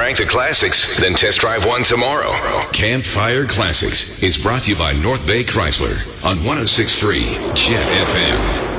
back to classics? Then test drive one tomorrow. Campfire Classics is brought to you by North Bay Chrysler on 106.3 Jet FM.